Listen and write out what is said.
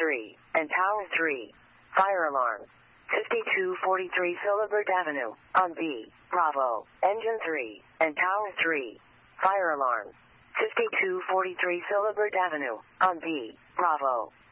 3, and Tower 3. Fire alarm. 5243 Philibert Avenue, on B. Bravo. Engine 3, and Tower 3. Fire alarm. 5243 Philibert Avenue, on B. Bravo.